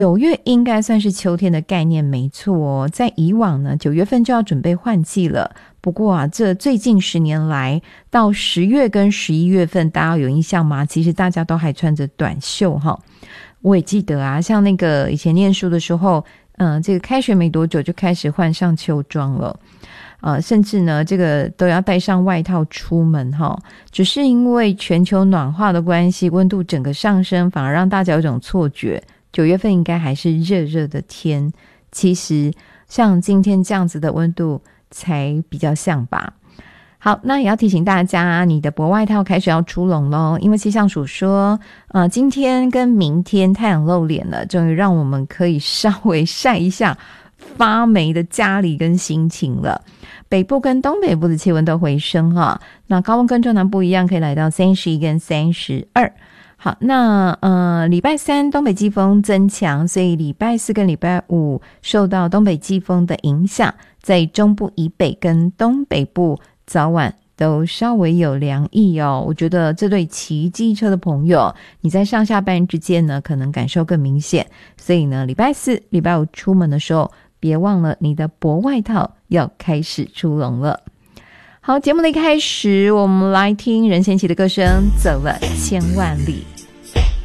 9月应该算是秋天的概念没错哦，在以往呢9月份就要准备换季了，不过啊这最近10年来到10月跟11月份大家有印象吗？其实大家都还穿着短袖哈。我也记得啊，像那个以前念书的时候这个开学没多久就开始换上秋装了，甚至呢这个都要带上外套出门哈。只是因为全球暖化的关系，温度整个上升，反而让大家有一种错觉9月份应该还是热热的天，其实像今天这样子的温度才比较像吧。好，那也要提醒大家，你的薄外套开始要出笼咯，因为气象署说今天跟明天太阳露脸了，终于让我们可以稍微晒一下发霉的家里跟心情了。北部跟东北部的气温都回升哈，那高温跟中南部一样可以来到31跟32。好，那礼拜三东北季风增强，所以礼拜四跟礼拜五受到东北季风的影响，在中部以北跟东北部早晚都稍微有凉意哦。我觉得这对骑机车的朋友，你在上下班之间呢可能感受更明显，所以呢礼拜四礼拜五出门的时候别忘了你的薄外套要开始出笼了。好，节目的一开始我们来听任贤齐的歌声《走了千万里》。